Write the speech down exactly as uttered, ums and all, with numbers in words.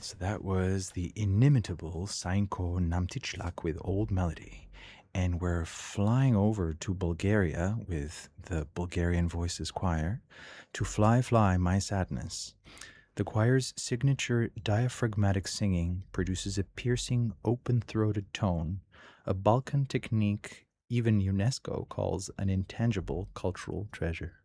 So that was the inimitable Sainko Namtichlak with Old Melody. And we're flying over to Bulgaria with the Bulgarian Voices Choir to Fly, Fly, My Sadness. The choir's signature diaphragmatic singing produces a piercing, open throated tone, a Balkan technique even UNESCO calls an intangible cultural treasure.